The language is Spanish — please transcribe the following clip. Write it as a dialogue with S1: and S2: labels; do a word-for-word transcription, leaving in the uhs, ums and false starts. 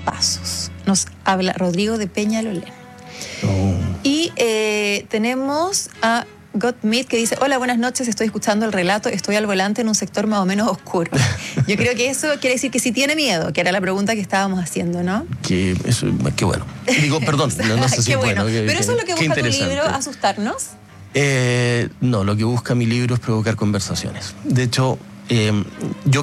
S1: pasos. Nos habla Rodrigo de Peñalolén.
S2: Oh.
S1: Y eh, tenemos a Gottmid que dice: hola, buenas noches, estoy escuchando el relato, estoy al volante en un sector más o menos oscuro. Yo creo que eso quiere decir que sí tiene miedo, que era la pregunta que estábamos haciendo, ¿no?
S2: Que eso, qué bueno. Digo, perdón, no, no sé si
S1: qué
S2: es
S1: bueno.
S2: bueno. Que,
S1: Pero eso es lo que busca tu libro, asustarnos.
S2: Eh, no, lo que busca mi libro es provocar conversaciones. De hecho, eh, yo